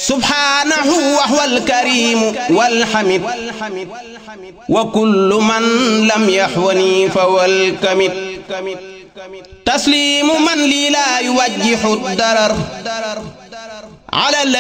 subhaanahu wa huwal kariimu wal hamiid wa kullu man lam yahwani fa wal kamid tasliimu man lii laa yuwajjihu darar ala